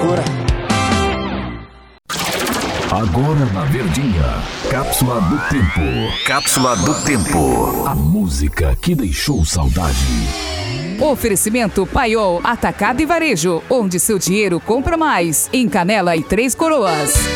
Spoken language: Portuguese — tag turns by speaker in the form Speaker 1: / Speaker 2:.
Speaker 1: loucura.
Speaker 2: Agora na Verdinha, Cápsula do Tempo. Cápsula do Tempo. A música que deixou saudade.
Speaker 3: Oferecimento Paiol, Atacado e Varejo, onde seu dinheiro compra mais. Em Canela e Três Coroas.